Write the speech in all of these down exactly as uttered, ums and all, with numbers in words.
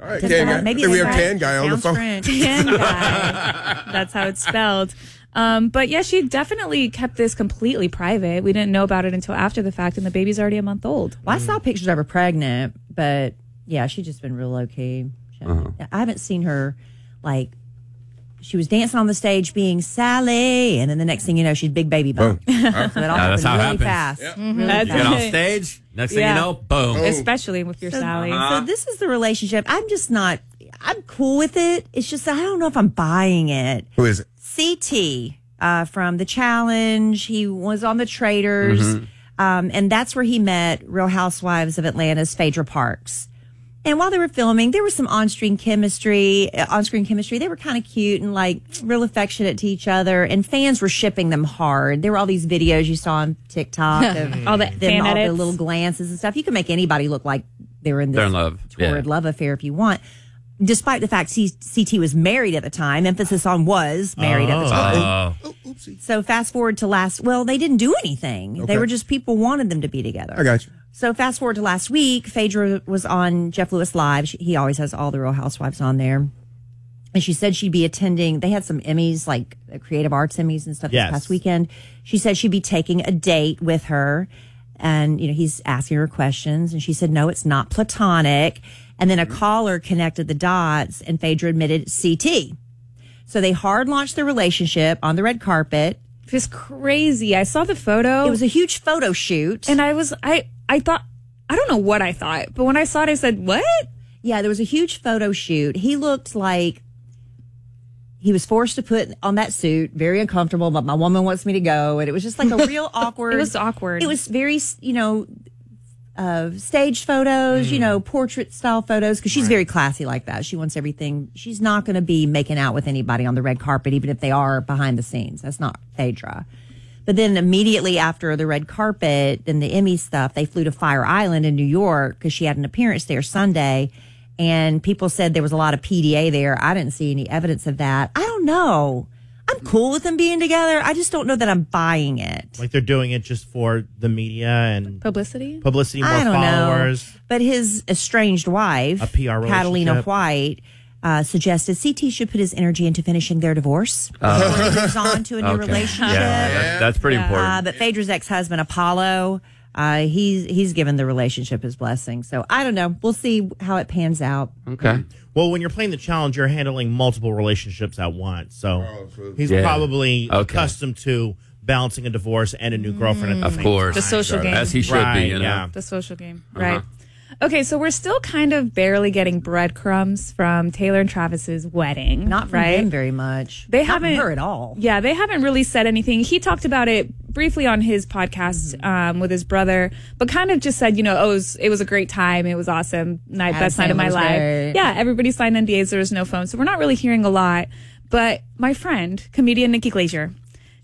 All right, Tan Guy. Maybe we have right. Tan Guy on the phone. Tan Guy. That's how it's spelled. Um, but yeah, she definitely kept this completely private. We didn't know about it until after the fact, and the baby's already a month old. Well, I saw pictures of her pregnant, but yeah, she's just been real low key. Uh-huh. I haven't seen her like she was dancing on the stage being Sally, and then the next thing you know, she's big baby bump. So it all Yeah, happened that's how it really happens. fast. Yep. Really Mm-hmm. fast. Get on stage. Next thing Yeah. you know, boom. Especially with your So, Sally. so this is the relationship. I'm just not. I'm cool with it. It's just I don't know if I'm buying it. Who is it? C T uh, from The Challenge. He was on The Traitors. Mm-hmm. Um, and that's where he met Real Housewives of Atlanta's Phaedra Parks. And while they were filming, there was some on-screen chemistry. Uh, on-screen chemistry. They were kind of cute and like real affectionate to each other. And fans were shipping them hard. There were all these videos you saw on TikTok of all the them, fan all the edits. little glances and stuff. You can make anybody look like they were in this They're in love. torrid Yeah. love affair if you want. Despite the fact C- CT was married at the time, emphasis on was married at the time. Oh. So fast forward to last, well, they didn't do anything. Okay. They were just, people wanted them to be together. I got you. So fast forward to last week, Phaedra was on Jeff Lewis Live. She, he always has all the Real Housewives on there. And she said she'd be attending, they had some Emmys, like uh, creative arts Emmys and stuff Yes. this past weekend. She said she'd be taking a date with her. And, you know, he's asking her questions. And she said, no, it's not platonic. And then a caller connected the dots and Phaedra admitted C T. So they hard launched their relationship on the red carpet. It was crazy. I saw the photo. It was a huge photo shoot. and I was, I, I thought, I don't know what I thought, but when I saw it, I said, what? Yeah, there was a huge photo shoot. He looked like he was forced to put on that suit, very uncomfortable, but my woman wants me to go. And it was just like a real awkward. It was awkward. It was very, you know, uh, staged photos, you know, portrait style photos, because she's very classy like that. She wants everything. She's not going to be making out with anybody on the red carpet, even if they are behind the scenes. That's not Phaedra. But then immediately after the red carpet and the Emmy stuff, they flew to Fire Island in New York because she had an appearance there Sunday. And people said there was a lot of P D A there. I didn't see any evidence of that. I don't know. I'm cool with them being together. I just don't know that I'm buying it. Like they're doing it just for the media and Publicity? publicity, more I don't followers. know. But his estranged wife, A P R Catalina relationship. White, uh, suggested C T should put his energy into finishing their divorce before he moves on to a new Okay. relationship. Yeah, that's, that's pretty Yeah. important. Uh, but Phaedra's ex-husband, Apollo, uh, he's he's given the relationship his blessing. So I don't know. We'll see how it pans out. Okay. Well, when you're playing the challenge, you're handling multiple relationships at once. So he's Yeah. probably Okay. accustomed to balancing a divorce and a new girlfriend at the Of same course. The social game. As he should Right, be, you know. yeah. The social game. Uh-huh. Right. Okay, so we're still kind of barely getting breadcrumbs from Taylor and Travis's wedding. Not from right? him very much. They Not from haven't her at all. Yeah, they haven't really said anything. He talked about it briefly on his podcast Mm-hmm. um, with his brother, but kind of just said, you know, oh, it was, it was a great time. It was awesome. Night, Adam best night of my Sandler's life. great. Yeah, everybody signed N D As. There was no phone, so we're not really hearing a lot. But my friend, comedian Nikki Glazier,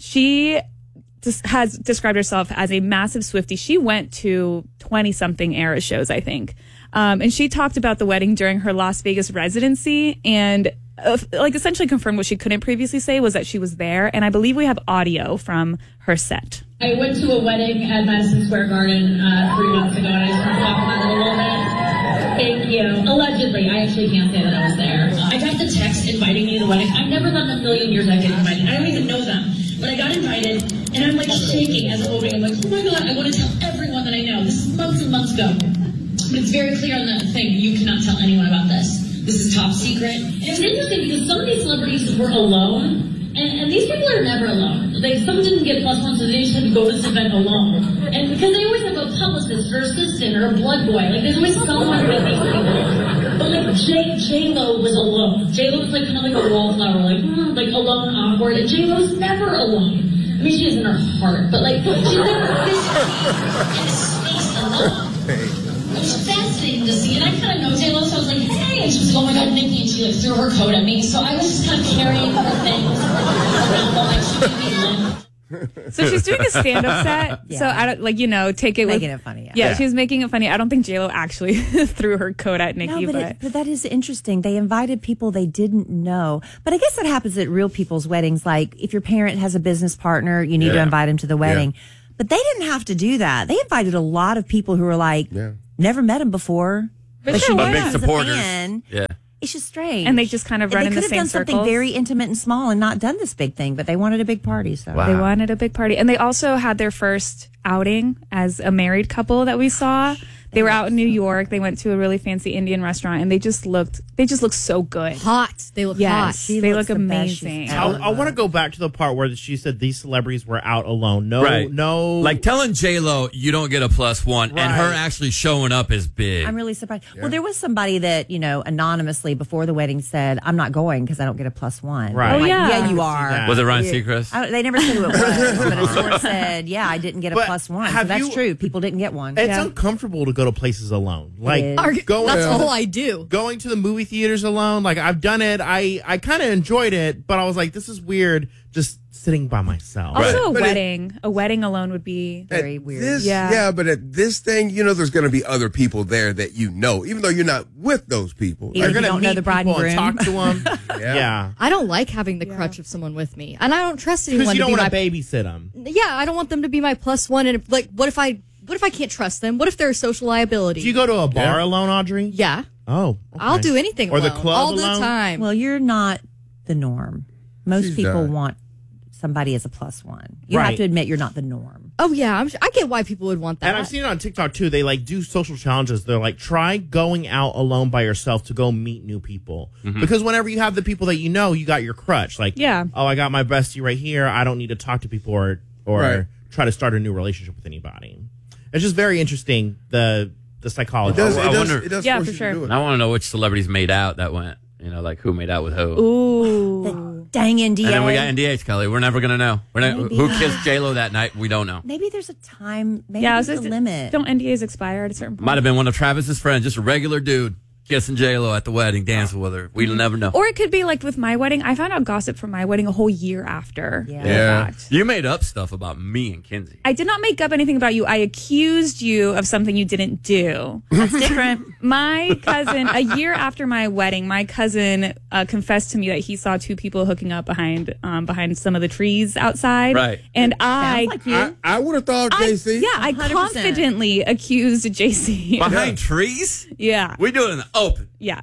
she just has described herself as a massive Swiftie. She went to twenty something era shows, I think. Um, and she talked about the wedding during her Las Vegas residency and uh, like essentially confirmed what she couldn't previously say was that she was there. And I believe we have audio from her set. I went to a wedding at Madison Square Garden uh, three months ago, and I just want to talk about it a little bit. Thank you. Allegedly, I actually can't say that I was there. I got the text inviting me to the wedding. I've never thought in a million years I'd get invited. I don't even know them. But I got invited, and I'm like shaking as I'm opening. I'm like, oh my God, I want to tell everyone that I know. This is months and months ago. But it's very clear on the thing, you cannot tell anyone about this. This is top secret. And it was interesting because some of these celebrities were alone. And, and these people are never alone. They, some didn't get plus one, so they just had to go to this event alone. And because they always have a publicist or assistant or a blood boy. Like, there's always someone with these people. But, like, J, J-Lo was alone. J-Lo was, like, kind of like a wallflower, like, mm, like, alone, awkward. And J-Lo's never alone. I mean, she is in her heart, but, like, she's never physically in space alone. It was fascinating to see, and I kind of know J-Lo, so I was like, hey, and she was like, oh my God, Nikki, and she like threw her coat at me, so I was just kind of carrying her things around while like she gave me limp. So she's doing a stand-up set. Yeah. So I don't like, you know, take it Making with, it funny, yeah. Yeah, Yeah. she was making it funny. I don't think JLo actually threw her coat at Nikki, No, but, but, it, but that is interesting. They invited people they didn't know. But I guess that happens at real people's weddings. Like if your parent has a business partner, you need to Yeah. invite him to the wedding. But they didn't have to do that. They invited a lot of people who were like, Yeah. never met him before. But But sure, she why knew not? he was a supporters. fan. Yeah. It's just strange. And they just kind of run they in the could same have done something circles. very intimate and small and not done this big thing, but they wanted a big party. So Wow. They wanted a big party. And they also had their first outing as a married couple that we saw. They were out in New York. They went to a really fancy Indian restaurant, and they just looked they just looked so good. Hot. They look Yes. hot. She They looks look the best she's amazing. ever I, I want to go back to the part where she said these celebrities were out alone. No, Right. no. Like telling J-Lo you don't get a plus one and her Right. actually showing up is big. I'm really surprised. Well, there was somebody that, you know, anonymously before the wedding said, I'm not going because I don't get a plus one. Right. I'm Oh, like, yeah. yeah, you I are. can see that. Was it Ryan Yeah. Seacrest? I don't- they never said who it was, but a source said, yeah, I didn't get a But plus one. So have that's you- true. People didn't get one. it's Yeah. uncomfortable to go to places alone. Like is. Arg- going, That's all I do. going to the movie theaters alone. Like I've done it. I I kind of enjoyed it, but I was like, this is weird. Just sitting by myself. Also, a But it- wedding. a wedding alone would be. Very At weird. This, Yeah. yeah. but at this thing, you know, there's going to be other people there that you know, even though you're not with those people. Even You're if you gonna don't know meet the bride and people groom. talk to them. Yeah. yeah. I don't like having the crutch of someone with me, and I don't trust Because anyone you to don't be want my. to babysit them. Yeah, I don't want them to be my plus one. And like, what if I? What if I can't trust them? What if they're a social liability? Do you go to a bar Yeah. alone, Audrey? yeah, Oh, okay. I'll do anything Or the alone, club all alone? the time. Well, you're not the norm. Most She's people not. want somebody as a plus one. You have Right. to admit you're not the norm. oh yeah, I'm, I get why people would want that. And I've seen it on TikTok too. They like do social challenges. They're like, try going out alone by yourself to go meet new people. Because whenever you have the people that you know, you got your crutch. Like, Yeah. oh, I got my bestie right here. I don't need to talk to people or or Right. try to start a new relationship with anybody. It's just very interesting the the It psychology. does, I it does, wonder- it does Yeah, force for you sure. to do it. And I want to know which celebrities made out that went. You know, like who made out with who. Ooh. Dang N D A. And then we got N D As, Kelly. We're never gonna know. We're not, Maybe. who kissed J-Lo that night? We don't know. Maybe there's a time. Maybe Yeah, I there's was a just- limit. Don't N D As expire at a certain point? Might have been one of Travis's friends, just a regular dude kissing J-Lo at the wedding, dancing with her. We'll never know. Or it could be like with my wedding. I found out gossip from my wedding a whole year after. Yeah. the Yeah. fact. You made up stuff about me and Kinsey. I did not make up anything about you. I accused you of something you didn't do. That's different. My cousin, a year after my wedding, my cousin uh, confessed to me that he saw two people hooking up behind um, behind some of the trees outside. Right. And I, Sounds like you. I, I would have thought, I- J C. yeah, I one hundred percent. confidently accused J C. Behind trees? Yeah, We do it in the open. yeah.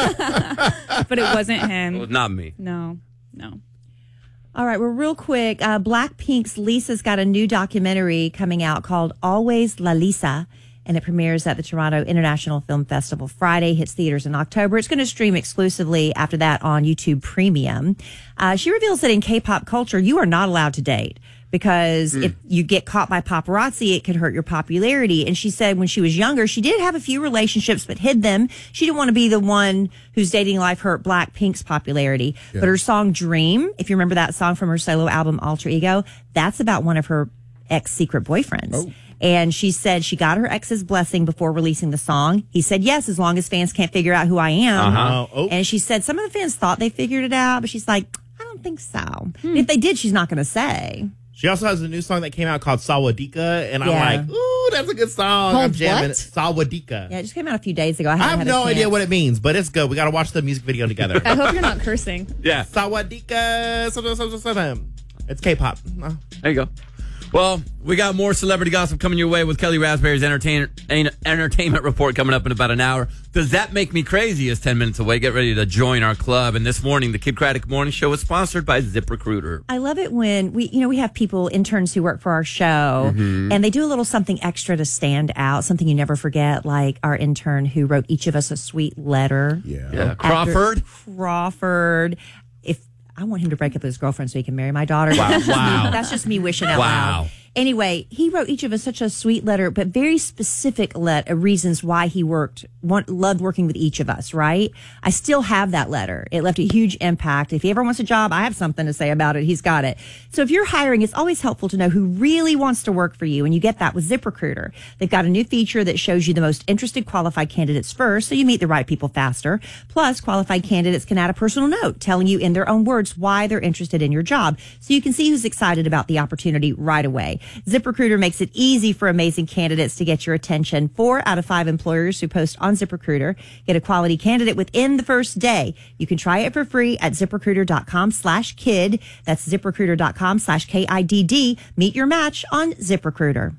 But it wasn't It was him. not me. No, no. All right, well, real quick, uh, Blackpink's Lisa's got a new documentary coming out called Always La Lisa, and it premieres at the Toronto International Film Festival Friday, hits theaters in October. It's going to stream exclusively after that on YouTube Premium. Uh, she reveals that in K-pop culture, you are not allowed to date because if you get caught by paparazzi, it could hurt your popularity. And she said when she was younger, she did have a few relationships, but hid them. She didn't want to be the one whose dating life hurt Blackpink's popularity. But her song Dream, if you remember that song from her solo album Alter Ego, that's about one of her ex-secret boyfriends. And she said she got her ex's blessing before releasing the song. He said yes, as long as fans can't figure out who I am. Uh-huh. Oh. And she said some of the fans thought they figured it out, but she's like, I don't think so. If they did, she's not going to say. She also has a new song that came out called Sawadika, and I'm Yeah. like, ooh, that's a good song. Called I'm jamming what? it. Sawadika. Yeah, it just came out a few days ago. I, I haven't have had no a idea chance. what it means, but it's good. We got to watch the music video together. I hope you're not cursing. Yeah. Sawadika. something, something, something. It's K-pop. Uh, There you go. Well, we got more celebrity gossip coming your way with Kelly Raspberry's entertain- entertainment report coming up in about an hour. Does That Make Me Crazy is ten minutes away. Get ready to join our club. And this morning, the Kid Craddock Morning Show is sponsored by ZipRecruiter. I love it when we, you know, we have people, interns who work for our show, and they do a little something extra to stand out, something you never forget, like our intern who wrote each of us a sweet letter. Yeah. Yeah. After Crawford. Crawford. If I want him to break up with his girlfriend so he can marry my daughter. Wow. That's just me- Wow. That's just me wishing out Wow. loud. Anyway, he wrote each of us such a sweet letter, but very specific let, uh, reasons why he worked, want, loved working with each of us, right? I still have that letter. It left a huge impact. If he ever wants a job, I have something to say about it. He's got it. So if you're hiring, it's always helpful to know who really wants to work for you. And you get that with ZipRecruiter. They've got a new feature that shows you the most interested qualified candidates first, so you meet the right people faster. Plus, qualified candidates can add a personal note telling you in their own words why they're interested in your job. So you can see who's excited about the opportunity right away. ZipRecruiter makes it easy for amazing candidates to get your attention. Four out of five employers who post on ZipRecruiter get a quality candidate within the first day. You can try it for free at ZipRecruiter.com slash kid. That's ZipRecruiter.com slash K I D D. Meet your match on ZipRecruiter.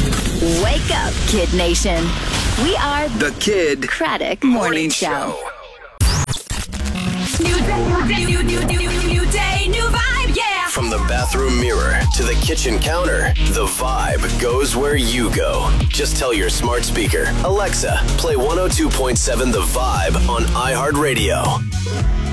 Wake up, Kid Nation. We are The Kid Craddock Morning Show. bathroom mirror to the kitchen counter, the vibe goes where you go. Just tell your smart speaker, Alexa, play one oh two point seven The Vibe on iHeartRadio.